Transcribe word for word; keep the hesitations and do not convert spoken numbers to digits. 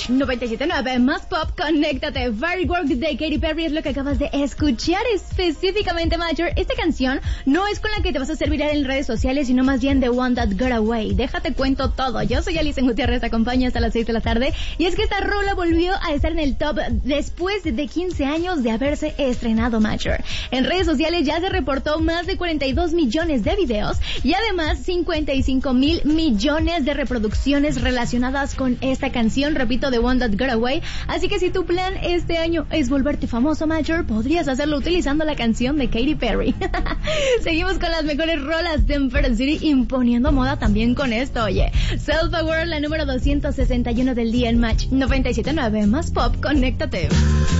noventa y siete punto nueve más pop, conéctate. Firework de Katy Perry es lo que acabas de escuchar. Específicamente, Major, esta canción no es con la que te vas a hacer viral en redes sociales, sino más bien The One That Got Away. Déjate cuento todo. Yo soy Alicia Gutiérrez, te acompaño hasta las seis de la tarde. Y es que esta rola volvió a estar en el top después de quince años de haberse estrenado, Major. En redes sociales ya se reportó más de cuarenta y dos millones de videos y además cincuenta y cinco mil millones de reproducciones relacionadas con esta canción, repito, The One That Got Away. Así que si tu plan este año es volverte famoso, Major, podrías hacerlo utilizando la canción de Katy Perry. Seguimos con las mejores rolas de Temperance City, imponiendo moda también con esto, oye. Self Aware, la número doscientos sesenta y uno del día en Match noventa y siete punto nueve más pop, conéctate.